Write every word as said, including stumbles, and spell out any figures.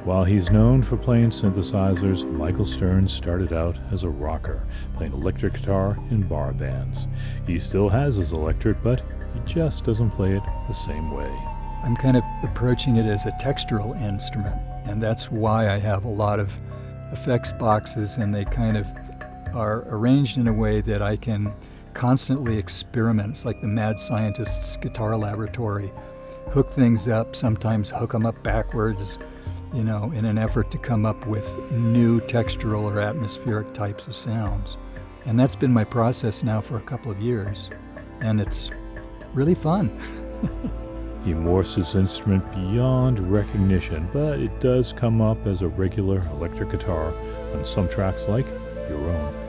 While he's known for playing synthesizers, Michael Stearns started out as a rocker, playing electric guitar in bar bands. He still has his electric, but he just doesn't play it the same way. I'm kind of approaching it as a textural instrument, and that's why I have a lot of effects boxes, and they kind of are arranged in a way that I can constantly experiment. It's like the mad scientist's guitar laboratory. Hook things up, sometimes hook them up backwards, you know, in an effort to come up with new textural or atmospheric types of sounds. And that's been my process now for a couple of years, and it's really fun. He morphs his instrument beyond recognition, but it does come up as a regular electric guitar on some tracks like your own.